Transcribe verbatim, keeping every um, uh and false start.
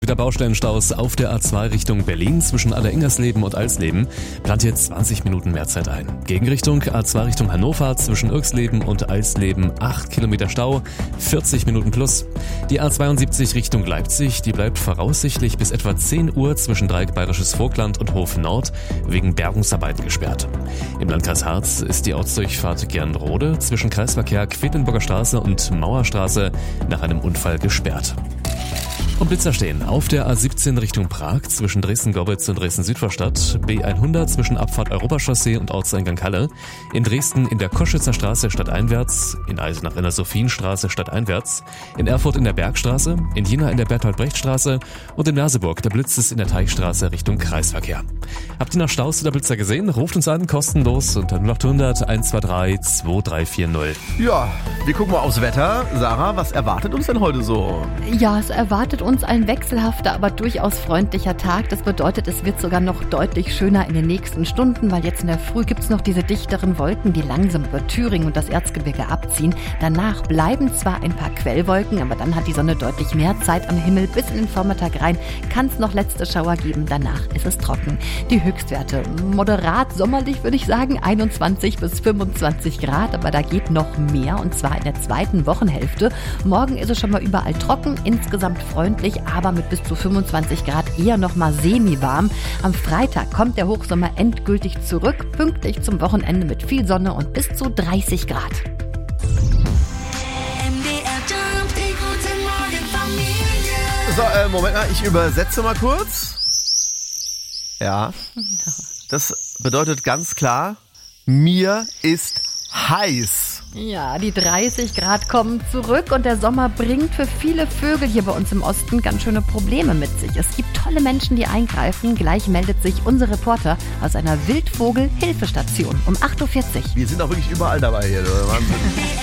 wieder Baustellenstaus auf der A zwei Richtung Berlin zwischen Alleringersleben und Alsleben. Plant hier zwanzig Minuten mehr Zeit ein. Gegenrichtung A zwei Richtung Hannover zwischen Irksleben und Alsleben acht Kilometer Stau, vierzig Minuten plus. Die A zweiundsiebzig Richtung Leipzig, die bleibt voraussichtlich bis etwa zehn Uhr zwischen Dreieck Bayerisches Vogtland und Hof Nord wegen Bergungsarbeiten gesperrt. Im Landkreis Harz ist die Ortsdurchfahrt Gernrode zwischen Kreisverkehr Quedlinburger Straße und Mauerstraße nach einem Unfall gesperrt. Und Blitzer stehen auf der A siebzehn Richtung Prag zwischen Dresden-Gorbitz und Dresden-Südvorstadt, B hundert zwischen Abfahrt Europachaussee und Ortseingang Halle, in Dresden in der Koschwitzer Straße stadteinwärts, in Eisenach in der Sophienstraße stadteinwärts, in Erfurt in der Bergstraße, in Jena in der Bertolt-Brecht-Straße und in Merseburg der Blitz ist in der Teichstraße Richtung Kreisverkehr. Habt ihr noch Staus oder Blitzer gesehen? Ruft uns an, kostenlos unter null acht hundert eins zwei drei zwei drei vier null. Ja, wir gucken mal aufs Wetter. Sarah, was erwartet uns denn heute so? Ja, es erwartet uns ein wechselhafter, aber durchaus freundlicher Tag. Das bedeutet, es wird sogar noch deutlich schöner in den nächsten Stunden, weil jetzt in der Früh gibt es noch diese dichteren Wolken, die langsam über Thüringen und das Erzgebirge abziehen. Danach bleiben zwar ein paar Quellwolken, aber dann hat die Sonne deutlich mehr Zeit am Himmel. Bis in den Vormittag rein kann es noch letzte Schauer geben. Danach ist es trocken. Die Höchstwerte moderat sommerlich, würde ich sagen, einundzwanzig bis fünfundzwanzig Grad, aber da geht noch mehr und zwar in der zweiten Wochenhälfte. Morgen ist es schon mal überall trocken, insgesamt freundlich, aber mit bis zu fünfundzwanzig Grad eher noch mal semi-warm. Am Freitag kommt der Hochsommer endgültig zurück, pünktlich zum Wochenende mit viel Sonne und bis zu dreißig Grad. So, äh, Moment mal, ich übersetze mal kurz. Ja, das bedeutet ganz klar, mir ist heiß. Ja, die dreißig Grad kommen zurück und der Sommer bringt für viele Vögel hier bei uns im Osten ganz schöne Probleme mit sich. Es gibt tolle Menschen, die eingreifen. Gleich meldet sich unser Reporter aus einer Wildvogel-Hilfestation um acht Uhr vierzig. Wir sind auch wirklich überall dabei hier. Wahnsinn.